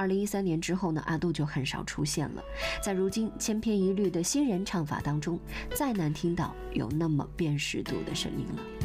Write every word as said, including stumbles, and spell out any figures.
二零一三年之后呢，阿杜就很少出现了。在如今千篇一律的新人唱法当中，再难听到有那么辨识度的声音了。